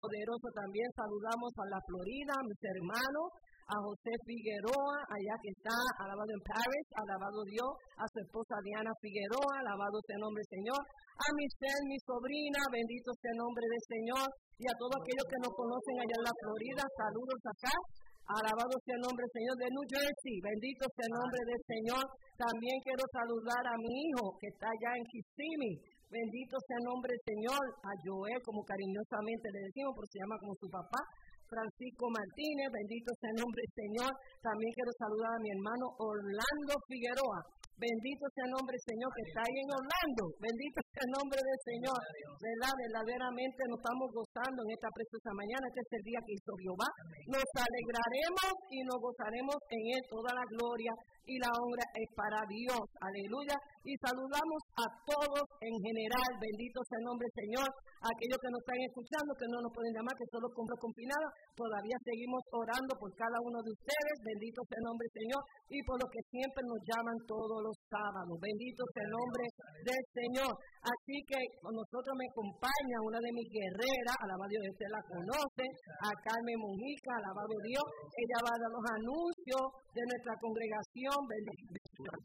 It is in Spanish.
poderoso. También saludamos a la Florida, a mis hermanos, a José Figueroa, allá que está, alabado en Paris, alabado Dios, a su esposa Diana Figueroa, alabado sea el nombre del Señor, a Michelle, mi sobrina, bendito sea el nombre del Señor, y a todos aquellos que nos conocen allá en la Florida, saludos acá. Alabado sea el nombre del Señor de New Jersey, bendito sea el nombre del Señor. También quiero saludar a mi hijo que está allá en Kissimmee, bendito sea el nombre del Señor, a Joel, como cariñosamente le decimos, porque se llama como su papá, Francisco Martínez, bendito sea el nombre del Señor. También quiero saludar a mi hermano Orlando Figueroa, bendito sea el nombre del Señor, que está ahí en Orlando, bendito sea el nombre del Señor, ¿verdad? Verdaderamente nos estamos gozando en esta preciosa mañana. Este es el día que hizo Jehová, nos alegraremos y nos gozaremos en él. Toda la gloria y la honra es para Dios, aleluya. Y saludamos a todos en general, bendito sea el nombre del Señor. Aquellos que nos están escuchando, que no nos pueden llamar, que solo compro confinada, todavía seguimos orando por cada uno de ustedes, bendito sea el nombre del Señor, y por los que siempre nos llaman todos los sábados, bendito sea el nombre del Señor. Así que con nosotros me acompaña una de mis guerreras, alabado Dios, usted la conoce, a Carmen Mujica, alabado Dios. Ella va a dar los anuncios de nuestra congregación, bendito.